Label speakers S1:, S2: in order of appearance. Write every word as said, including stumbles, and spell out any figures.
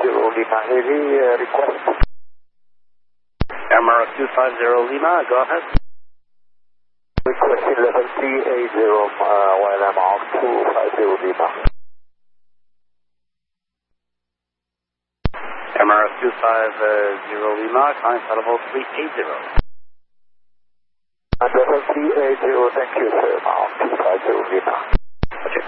S1: zero Lima Heavy uh, request.
S2: Emirates two five zero Lima, go ahead.
S1: Request eleven three eight zero uh, while I'm off two five zero Lima.
S2: Emirates two five zero Lima, climb flight level three eight zero.
S1: Level three eight zero, thank you sir, now two five zero Lima.